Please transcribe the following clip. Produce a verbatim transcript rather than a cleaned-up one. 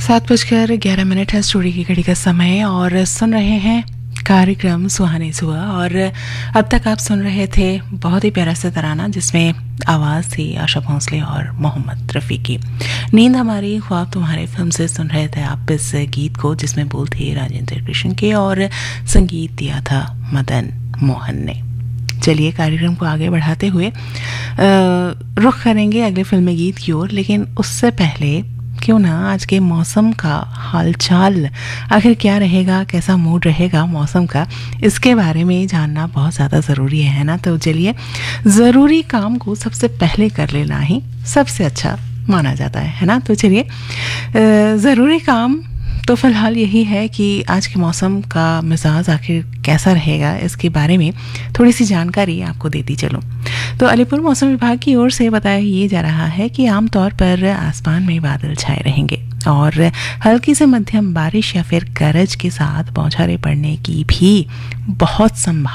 सात बजकर ग्यारह मिनट है स्टूडियो की घड़ी का समय और सुन रहे हैं कार्यक्रम सुहानी सुबह। और अब तक आप सुन रहे थे बहुत ही प्यारा सा तराना जिसमें आवाज़ थी आशा भोंसले और मोहम्मद रफ़ी की। नींद हमारी ख्वाब तुम्हारे फिल्म से सुन रहे थे आप इस गीत को जिसमें बोल थे राजेंद्र कृष्ण के और संगीत दिया था मदन मोहन ने। चलिए कार्यक्रम को आगे बढ़ाते हुए रुख करेंगे अगले फिल्मी गीत की ओर, लेकिन उससे पहले क्यों ना आज के मौसम का हालचाल आखिर क्या रहेगा, कैसा मूड रहेगा मौसम का, इसके बारे में जानना बहुत ज़्यादा ज़रूरी है ना। तो चलिए, ज़रूरी काम को सबसे पहले कर लेना ही सबसे अच्छा माना जाता है है ना। तो चलिए, ज़रूरी काम तो फ़िलहाल यही है कि आज के मौसम का मिजाज आखिर कैसा रहेगा इसके बारे में थोड़ी सी जानकारी आपको देती चलूँ। तो अलीपुर मौसम विभाग की ओर से बताया ये जा रहा है कि आमतौर पर आसमान में बादल छाए रहेंगे और हल्की से मध्यम बारिश या फिर गरज के साथ बौछारें पड़ने की भी बहुत संभावना